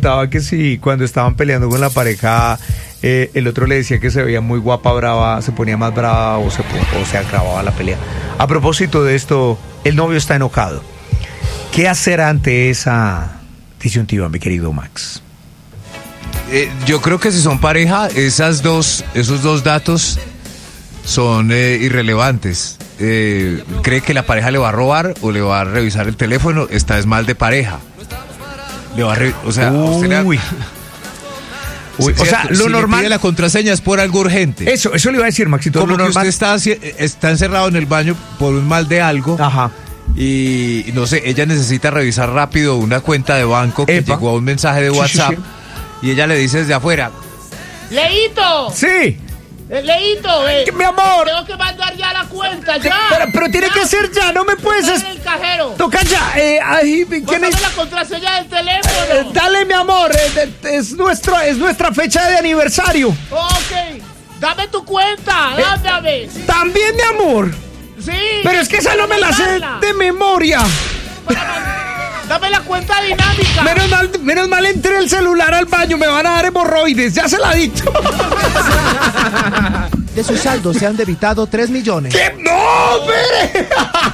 contaba que si cuando estaban peleando con la pareja, el otro le decía que se veía muy guapa, brava, se ponía más brava o se agravaba la pelea. A propósito de esto, el novio está enojado. ¿Qué hacer ante esa disyuntiva, mi querido Max? Yo creo que si son pareja, esos dos datos son irrelevantes. ¿Cree que la pareja le va a robar o le va a revisar el teléfono? Esta es mal de pareja. Le va a o sea, usted le Uy, o sea, lo si normal. le pide la contraseña es por algo urgente. Eso le iba a decir, Maxito. Como Lo que normal. usted está encerrado en el baño por un mal de algo. Ajá. Y no sé, ella necesita revisar rápido una cuenta de banco que Epa. llegó a un mensaje de WhatsApp. Y ella le dice desde afuera: ¡Leíto! Sí. ¡Leíto! Mi amor. Tengo que mandar ya la cuenta, ya. Pero tiene que ser ya, no me puedes. Está en el cajero. Toca ya. ¿Quién Pásame es? la contraseña del teléfono. Dale, mi amor. Es nuestra fecha de aniversario. Ok. Dame tu cuenta. Dame. También, mi amor. Sí. Pero es que esa no me la sé de memoria. Dame la cuenta dinámica. Menos mal entré el celular al baño, me van a dar hemorroides, ya se la he dicho. De su saldo se han debitado 3 millones. ¿Qué? ¡No, espere!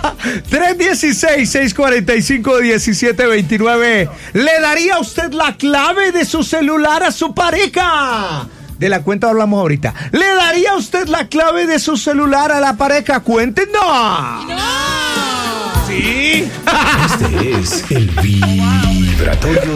316-645-1729. ¿Le daría usted la clave de su celular a su pareja? De la cuenta hablamos ahorita. ¿Le daría usted la clave de su celular a la pareja? Cuéntenos. ¡No! Sí. Este es el Vibratorio